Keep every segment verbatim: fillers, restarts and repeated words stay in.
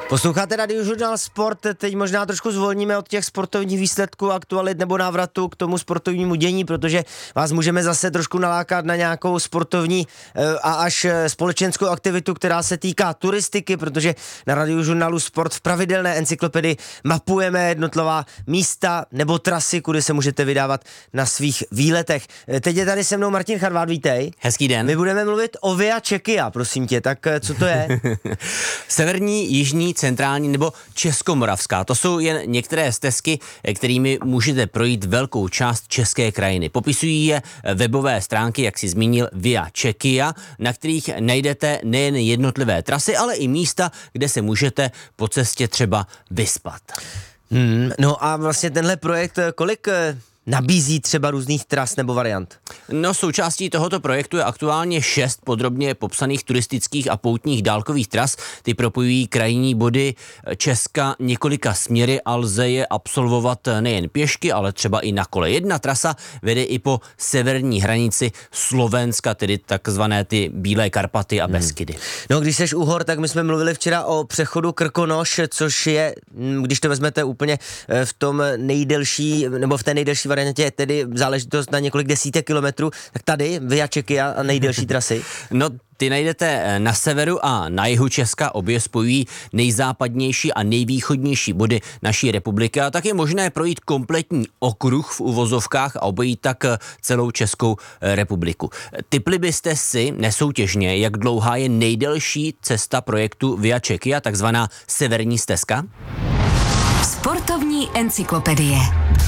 Posloucháte Radiožurnál Sport, teď možná trošku zvolníme od těch sportovních výsledků, aktualit nebo návratu k tomu sportovnímu dění, protože vás můžeme zase trošku nalákat na nějakou sportovní a až společenskou aktivitu, která se týká turistiky, protože na Radiožurnálu Sport v pravidelné encyklopedii mapujeme jednotlivá místa nebo trasy, kudy se můžete vydávat na svých výletech. Teď je tady se mnou Martin Charvát, vítej. Hezký den. My budeme mluvit o Via Czechia, prosím tě, tak co to je? Severní, jižní, centrální nebo českomoravská. To jsou jen některé stezky, kterými můžete projít velkou část české krajiny. Popisují je webové stránky, jak si zmínil, Via Czechia, na kterých najdete nejen jednotlivé trasy, ale i místa, kde se můžete po cestě třeba vyspat. Hmm, no a vlastně tenhle projekt, kolik nabízí třeba různých tras nebo variant? No, součástí tohoto projektu je aktuálně šest podrobně popsaných turistických a poutních dálkových tras. Ty propojují krajní body Česka několika směry a lze je absolvovat nejen pěšky, ale třeba i na kole. Jedna trasa vede i po severní hranici Slovenska, tedy takzvané ty Bílé Karpaty a Beskydy. Hmm. No, když seš u hor, tak my jsme mluvili včera o přechodu Krkonoš, což je, když to vezmete úplně v tom nejdelší, nebo v té nejdelší variantě, tedy záležitost na několik desítek kilometrů, tak tady Via Czechia a nejdelší trasy. No, ty najdete na severu a na jihu Česka, obě spojují nejzápadnější a nejvýchodnější body naší republiky a tak je možné projít kompletní okruh v uvozovkách a obejít tak celou Českou republiku. Tipli byste si nesoutěžně, jak dlouhá je nejdelší cesta projektu Via Czechia, takzvaná severní stezka? Sportovní encyklopedie.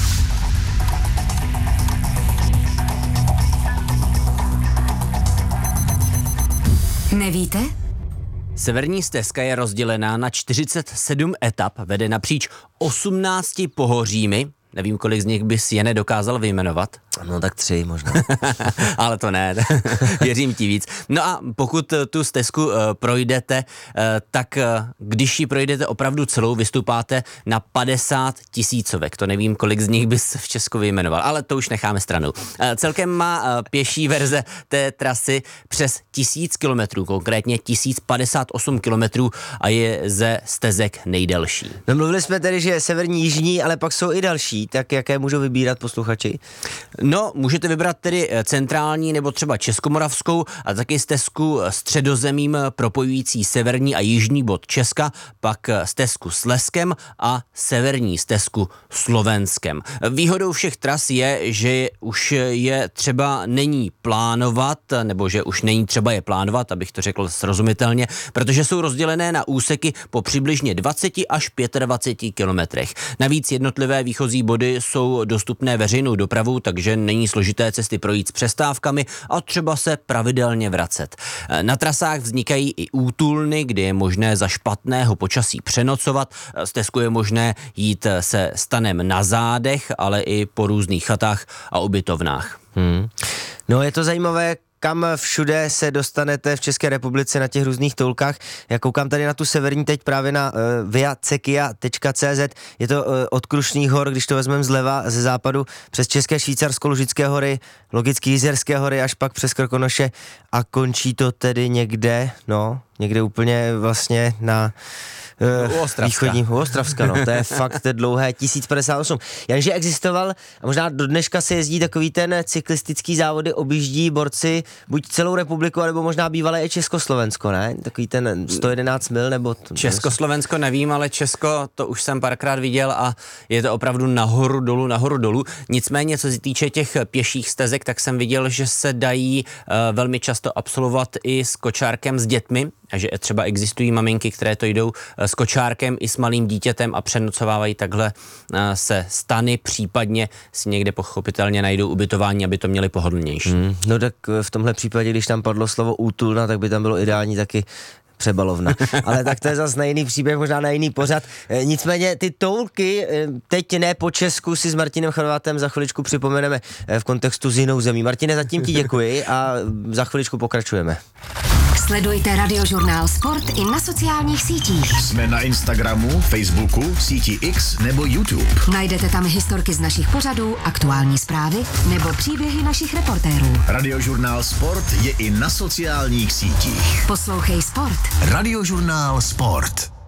Nevíte? Severní stezka je rozdělená na čtyřicet sedm etap, vede napříč osmnácti pohořími. Nevím, kolik z nich bys je nedokázal vyjmenovat. No tak tři možná. Ale to ne, věřím ti víc. No a pokud tu stezku uh, projdete, uh, tak uh, když ji projdete opravdu celou, vystupáte na padesát tisícovek. To nevím, kolik z nich bys v Česku vyjmenoval, ale to už necháme stranou. Uh, celkem má uh, pěší verze té trasy přes tisíc kilometrů, konkrétně tisíc padesát osm kilometrů a je ze stezek nejdelší. No, mluvili jsme tedy, že je severní, jižní, ale pak jsou i další, tak jaké můžou vybírat posluchači? No, můžete vybrat tedy centrální nebo třeba českomoravskou a taky stezku středozemím propojující severní a jižní bod Česka, pak stezku s Slezskem a severní stezku Slovenskem. Výhodou všech tras je, že už je třeba není plánovat, nebo že už není třeba je plánovat, abych to řekl srozumitelně, protože jsou rozdělené na úseky po přibližně dvacet až dvacet pět kilometrech. Navíc jednotlivé výchozí body jsou dostupné veřejnou dopravou, takže není složité cesty projít s přestávkami a třeba se pravidelně vracet. Na trasách vznikají i útulny, kde je možné za špatného počasí přenocovat. Stezku je možné jít se stanem na zádech, ale i po různých chatách a ubytovnách. Hmm. No, je to zajímavé, kam všude se dostanete v České republice na těch různých toulkách. Já koukám tady na tu severní teď právě na uh, via czechia tečka cé zet. Je to uh, od Krušných hor, když to vezmeme zleva, ze západu, přes České Švýcarsko, Lužické hory, logicky Jizerské hory, až pak přes Krkonoše a končí to tedy někde, no, někde úplně vlastně na U Ostravska. Východní, u Ostravska, no, to je fakt dlouhé, tisíc padesát osm. Jenže existoval, a možná do dneška se jezdí takový ten cyklistický závody, objíždí borci buď celou republiku, nebo možná bývalé i Československo, ne? Takový ten sto jedenáct mil, nebo... To, Československo nevím, ale Česko, to už jsem párkrát viděl a je to opravdu nahoru dolů, nahoru dolů. Nicméně, co se týče těch pěších stezek, tak jsem viděl, že se dají uh, velmi často absolvovat i s kočárkem s dětmi, a že třeba existují maminky, které to jdou s kočárkem i s malým dítětem a přenocovávají takhle se stany, případně si někde pochopitelně najdou ubytování, aby to měli pohodlnější. Hmm, no tak v tomhle případě, když tam padlo slovo útulna, tak by tam bylo ideální taky přebalovna. Ale tak to je zase na jiný příběh, možná na jiný pořad. E, nicméně ty toulky, e, teď ne po Česku, si s Martinem Charvátem za chviličku připomeneme e, v kontextu s jinou zemí. Martine, zatím ti děkuji a za chviličku pokračujeme. Sledujte Radiožurnál Sport i na sociálních sítích. Jsme na Instagramu, Facebooku, síti X nebo YouTube. Najdete tam historky z našich pořadů, aktuální zprávy nebo příběhy našich reportérů. Radiožurnál Sport je i na sociálních sítích. Poslouchej Sport. Radiožurnál Sport.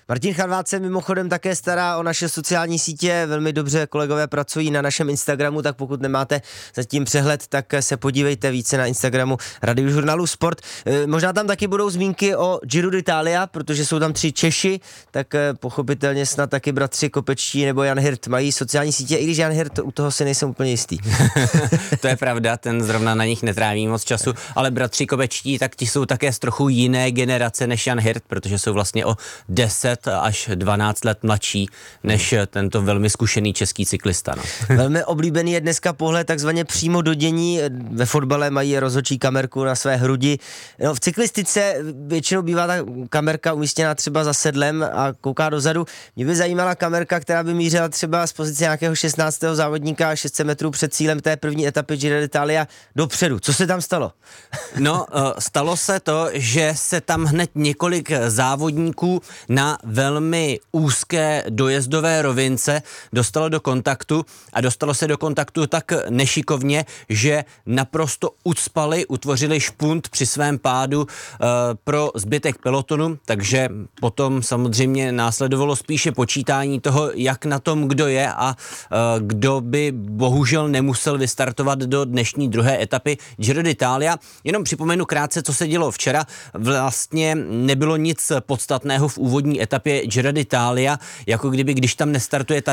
Martin Charvát se mimochodem také stará o naše sociální sítě, velmi dobře kolegové pracují na našem Instagramu, tak pokud nemáte zatím přehled, tak se podívejte více na Instagramu Radiožurnálu Sport. Možná tam taky budou zmínky o Giro d'Italia, protože jsou tam tři Češi, tak pochopitelně snad taky bratři Kopečtí nebo Jan Hirt mají sociální sítě, i když Jan Hirt, u toho si nejsem úplně jistý. To je pravda, ten zrovna na nich netráví moc času, ale bratři Kopečtí, tak ti jsou také z trochu jiné generace než Jan Hirt, protože jsou vlastně o deset až dvanáct let mladší než tento velmi zkušený český cyklista. No. Velmi oblíbený je dneska pohled takzvaně přímo do dění. Ve fotbale mají rozhodčí kamerku na své hrudi. No, v cyklistice většinou bývá ta kamerka umístěná třeba za sedlem a kouká dozadu. Mě by zajímala kamerka, která by mířila třeba z pozice nějakého šestnáctého závodníka šest set metrů před cílem té první etapy Giro d'Italia dopředu. Co se tam stalo? No, stalo se to, že se tam hned několik závodníků na velmi úzké dojezdové rovince dostalo do kontaktu a dostalo se do kontaktu tak nešikovně, že naprosto ucpali, utvořili špunt při svém pádu uh, pro zbytek pelotonu, takže potom samozřejmě následovalo spíše počítání toho, jak na tom kdo je a uh, kdo by bohužel nemusel vystartovat do dnešní druhé etapy Giro d'Italia. Jenom připomenu krátce, co se dělo včera. Vlastně nebylo nic podstatného v úvodní etapě Giro d'Italia, jako kdyby, když tam nestartuje ta